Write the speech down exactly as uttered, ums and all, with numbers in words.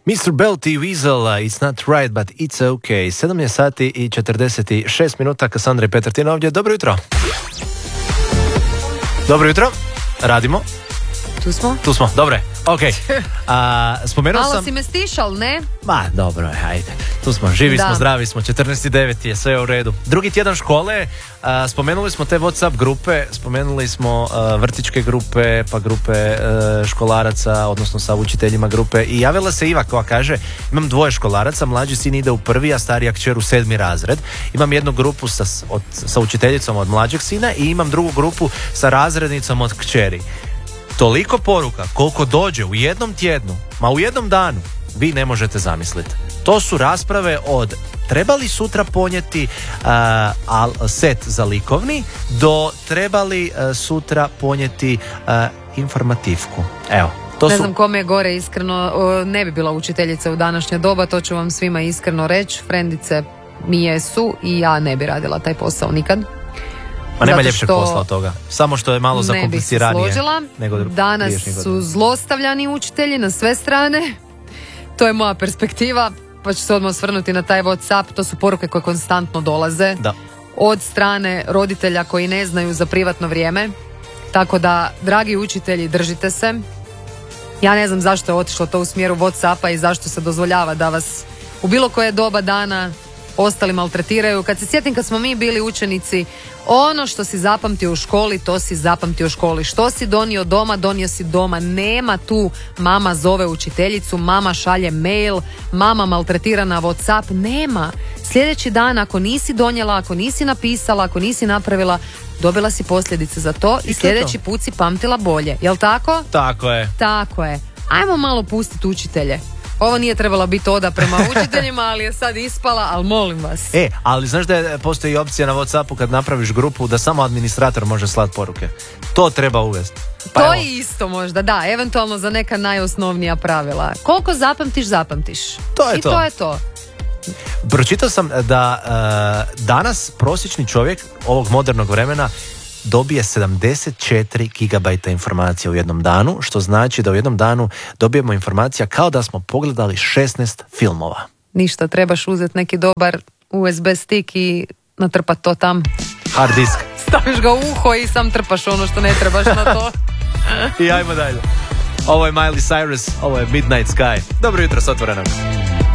mister Belt i Weasel, It's Not Right, but It's Okay. sedam je sati i četrdeset šest minuta, Kassandra i Petar ovdje. Dobro jutro. Dobro jutro, radimo. Tu smo? Tu smo, dobro je. Ok. A, spomenuo Malo sam... si me stišal, ne? Ma, dobro je, ajde. Tu smo, živi Da. smo, zdravi smo, četrnaest i devet je, sve je u redu. Drugi tjedan škole, a, spomenuli smo te WhatsApp grupe, spomenuli smo a, vrtićke grupe, pa grupe a, školaraca, odnosno sa učiteljima grupe. I javila se Iva koja kaže, imam dvoje školaraca, mlađi sin ide u prvi, a starija kćer u sedmi razred. Imam jednu grupu sa, od, sa učiteljicom od mlađeg sina i imam drugu grupu sa razrednicom od kćeri. Toliko poruka koliko dođe u jednom tjednu, ma u jednom danu, vi ne možete zamisliti. To su rasprave od treba li sutra ponijeti uh, al, set za likovni do treba li uh, sutra ponijeti uh, informativku. Evo, to Ne su... znam kome je gore, iskreno, o, ne bi bila učiteljica u današnje doba, to ću vam svima iskreno reći. Frendice mi jesu i ja ne bi radila taj posao nikad. Ma nema Zato ljepšeg što posla od toga. Samo što je malo zakompliciranije. Ne bi se složila. Nego Danas su zlostavljani učitelji na sve strane. To je moja perspektiva. Pa ću se odmah osvrnuti na taj WhatsApp. To su poruke koje konstantno dolaze. Da. Od strane roditelja koji ne znaju za privatno vrijeme. Tako da, dragi učitelji, držite se. Ja ne znam zašto je otišlo to u smjeru WhatsAppa i zašto se dozvoljava da vas u bilo koje doba dana ostali maltretiraju. Kad se sjetim kad smo mi bili učenici, ono što si zapamtio u školi, to si zapamtio u školi. Što si donio doma, donio si doma. Nema tu mama zove učiteljicu, mama šalje mail, mama maltretira na WhatsApp. Nema. Sljedeći dan ako nisi donijela, ako nisi napisala, ako nisi napravila, dobila si posljedice za to i, i sljedeći to. Put si pamtila bolje. Jel tako? Tako je. Tako je. Ajmo malo pustiti učitelje. Ovo nije trebala biti oda prema učiteljima, ali je sad ispala, ali molim vas. E, ali znaš da je, postoji opcija na WhatsAppu kad napraviš grupu da samo administrator može slati poruke. To treba uvesti. Pa to evo. je isto možda, da, eventualno za neka najosnovnija pravila. Koliko zapamtiš, zapamtiš. To je I to. to je to. Pročitao sam da uh, danas prosječni čovjek ovog modernog vremena dobije sedamdeset četiri gigabajta informacija u jednom danu, što znači da u jednom danu dobijemo informacija kao da smo pogledali šesnaest filmova. Ništa, trebaš uzeti neki dobar U S B stick i natrpat to tam. Hard disk. Staviš ga u uho i sam trpaš ono što ne trebaš na to. I ajmo dalje. Ovo je Miley Cyrus, ovo je Midnight Sky. Dobro jutro s Otvorenog.